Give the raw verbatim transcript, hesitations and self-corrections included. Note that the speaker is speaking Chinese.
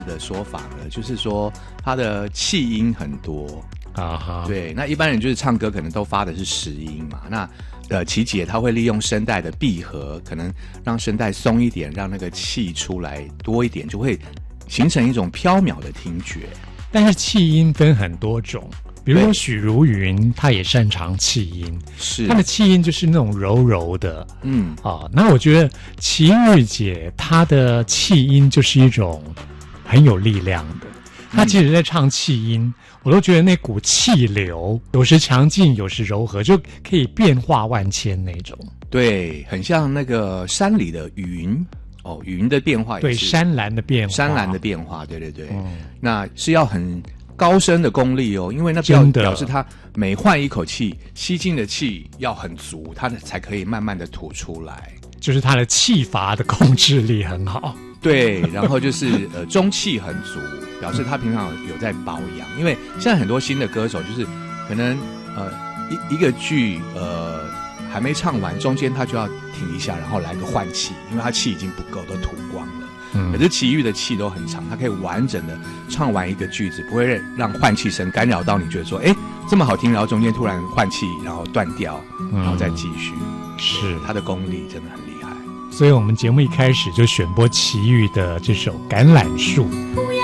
的说法呢，就是说他的气音很多啊哈。 对，那一般人就是唱歌可能都发的是实音嘛，那呃琪姐她会利用声带的闭合，可能让声带松一点，让那个气出来多一点，就会形成一种飘渺的听觉。 但是气音分很多种，比如说许茹芸，她也擅长气音， 是她的气音就是那种柔柔的， 嗯啊，那我觉得齐豫姐她的气音就是一种很有力量的，她即使在唱气音，我都觉得那股气流有时强劲，有时柔和，就可以变化万千那种。 对，很像那个山里的云。哦，云的变化也是对山岚的变化， 山岚的变化，对对对， 嗯， 那是要很高深的功力哦，因为那表表示它每换一口气，吸进的气要很足，它才可以慢慢的吐出来， 就是它的气阀的控制力很好。 对，然后就是呃中气很足，表示他平常有在保养，因为现在很多新的歌手就是可能呃一一个剧呃。还没唱完，中间他就要停一下，然后来个换气，因为他气已经不够，都吐光了。嗯，可是齐豫的气都很长，他可以完整的唱完一个句子，不会让换气声干扰到你，觉得说，哎，这么好听，然后中间突然换气，然后断掉，然后再继续。嗯、是他的功力真的很厉害。 所以我们节目一开始就选播齐豫的这首《橄榄树》。